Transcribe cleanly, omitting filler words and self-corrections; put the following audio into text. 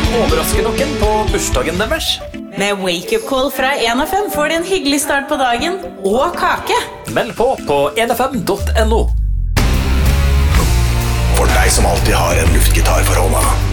overrasker noen på bursdagen deres. Med wake-up call fra 1FM får du en hyggelig start på dagen og kake. Meld på 1fm.no. For deg som alltid har en luftgitar for hånda.